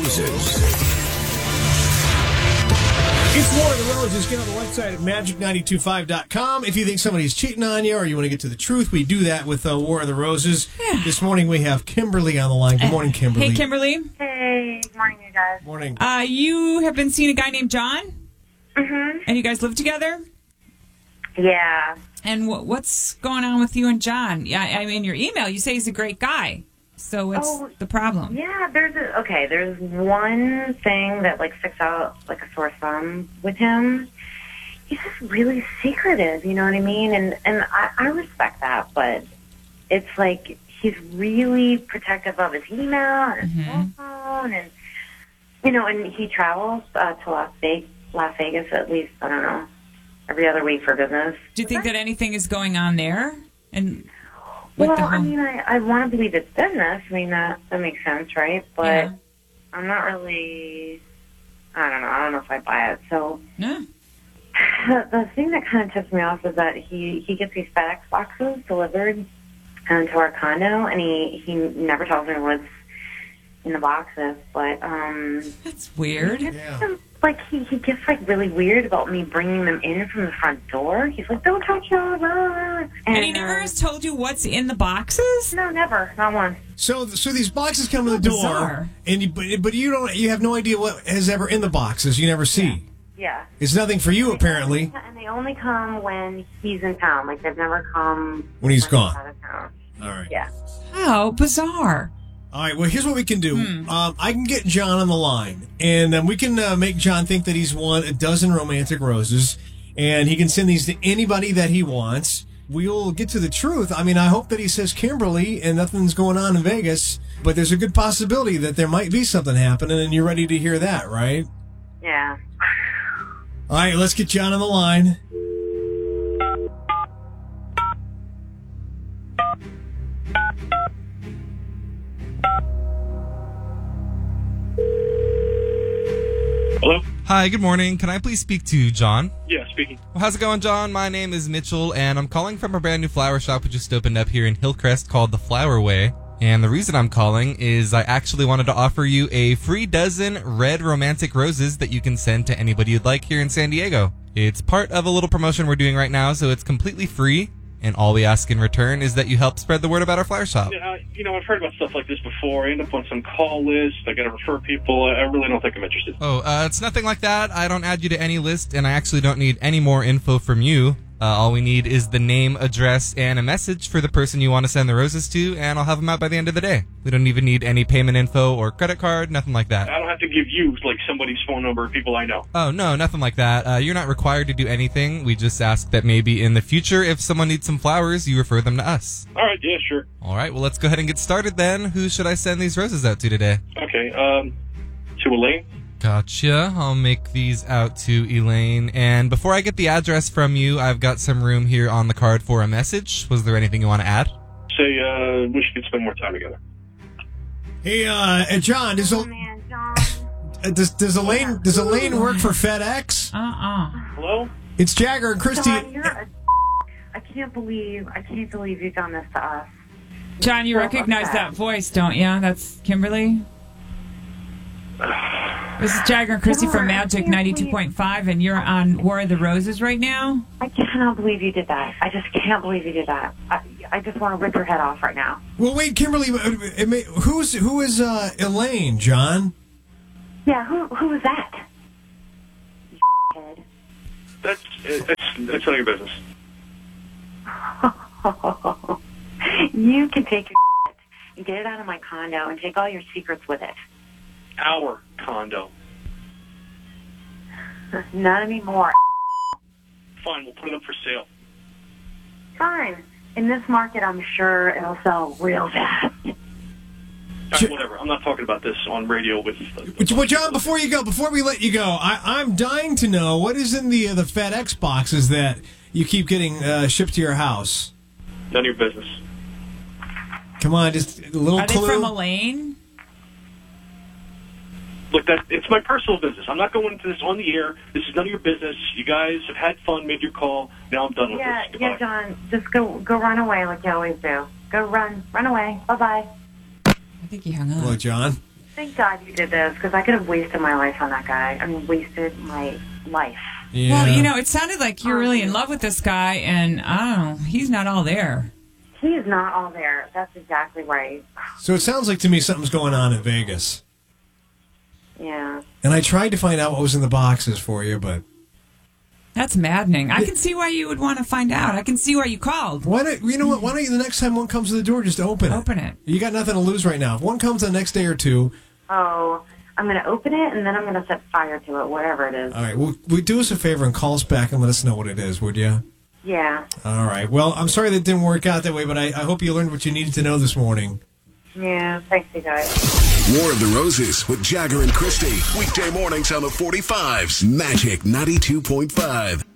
Roses. It's War of the Roses. Get on the website at magic925.com. If you think somebody's cheating on you or you want to get to the truth, we do that with War of the Roses. Yeah. This morning we have Kimberly on the line. Good morning, Kimberly. Hey, Kimberly. Hey, good morning, you guys. Morning. You have been seeing a guy named John? Mm-hmm. And you guys live together? Yeah. And what's going on with you and John? Yeah, I mean, your email, you say he's a great guy. So what's the problem? Yeah, there's one thing that sticks out like a sore thumb with him. He's just really secretive, you know what I mean? And I respect that, but it's like he's really protective of his email and his cell phone, and and he travels to Las Vegas at least, I don't know, every other week for business. Do you think that anything is going on there? And I want to believe it's business. I mean, that makes sense, right? But yeah. I'm not really, I don't know if I buy it. So yeah. The thing that kind of tips me off is that he gets these FedEx boxes delivered to our condo, and he never tells me what's in the boxes. But that's weird. He gets really weird about me bringing them in from the front door. He's like, "Don't touch them." And he never has told you what's in the boxes? No, never, not once. So these boxes come to the door, bizarre. and you have no idea what is ever in the boxes. You never see. Yeah. It's nothing for you, apparently. And they only come when he's in town. They've never come when he's gone. Out of town. All right. Yeah. How bizarre. All right, well, here's what we can do. I can get John on the line, and we can make John think that he's won a dozen romantic roses, and he can send these to anybody that he wants. We'll get to the truth. I mean, I hope that he says Kimberly and nothing's going on in Vegas, but there's a good possibility that there might be something happening, and you're ready to hear that, right? Yeah. All right, let's get John on the line. Hello? Hi, good morning. Can I please speak to John? Yeah, speaking. Well, how's it going, John? My name is Mitchell, and I'm calling from a brand new flower shop we just opened up here in Hillcrest called The Flower Way. And the reason I'm calling is I actually wanted to offer you a free dozen red romantic roses that you can send to anybody you'd like here in San Diego. It's part of a little promotion we're doing right now, so it's completely free. And all we ask in return is that you help spread the word about our flower shop. Yeah, I've heard about stuff like this before. I end up on some call list. I got to refer people. I really don't think I'm interested. Oh, it's nothing like that. I don't add you to any list, and I actually don't need any more info from you. All we need is the name, address, and a message for the person you want to send the roses to, and I'll have them out by the end of the day. We don't even need any payment info or credit card, nothing like that. I don't have to give you, somebody's phone number or people I know. Oh, no, nothing like that. You're not required to do anything. We just ask that maybe in the future, if someone needs some flowers, you refer them to us. All right, yeah, sure. All right, well, let's go ahead and get started then. Who should I send these roses out to today? Okay, to Elaine. Gotcha. I'll make these out to Elaine. And before I get the address from you, I've got some room here on the card for a message. Was there anything you want to add? Say, wish you could spend more time together. Hey, John, does Elaine work for FedEx? Hello? It's Jagger and Christy. John, I can't believe you've done this to us. John, you recognize that voice, don't you? That's Kimberly? This is Jagger and Christy from Magic 92.5, and you're on War of the Roses right now? I cannot believe you did that. I just can't believe you did that. I just want to rip your head off right now. Well, wait, Kimberly, who is Elaine, John? Yeah, who is that? Head. That's none of your business. You can take your and get it out of my condo and take all your secrets with it. Our condo. Not anymore. Fine, we'll put it up for sale. Fine. In this market, I'm sure it'll sell real fast. Right, whatever. I'm not talking about this on radio with... Well, John, before we let you go, I'm dying to know what is in the FedEx boxes that you keep getting shipped to your house. None of your business. Come on, just a little clue. Are they from Elaine? Look, it's my personal business. I'm not going into this on the air. This is none of your business. You guys have had fun, made your call. Now I'm done with this. Yeah, John. Just go run away like you always do. Go run away. Bye-bye. I think he hung up. Hello, John. Thank God you did this, because I could have wasted my life on that guy. I mean, wasted my life. Yeah. Well, it sounded like you're really in love with this guy, and I don't know, he's not all there. He is not all there. That's exactly right. So it sounds like to me something's going on in Vegas. Yeah. And I tried to find out what was in the boxes for you, but... That's maddening. I can see why you would want to find out. I can see why you called. Why don't you, the next time one comes to the door, just open it. Open it. You got nothing to lose right now. If one comes the next day or two... Oh, I'm going to open it, and then I'm going to set fire to it, whatever it is. All right. Well, do us a favor and call us back and let us know what it is, would you? Yeah. All right. Well, I'm sorry that it didn't work out that way, but I hope you learned what you needed to know this morning. Yeah. Thanks, you guys. War of the Roses with Jagger and Christy. Weekday mornings on the 45s. Magic 92.5.